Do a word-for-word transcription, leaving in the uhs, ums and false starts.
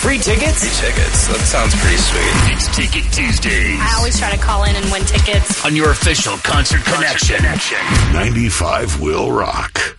Free tickets? Free tickets. That sounds pretty sweet. It's Ticket Tuesdays. I always try to call in and win tickets. On your official Concert Connection. ninety-five will rock.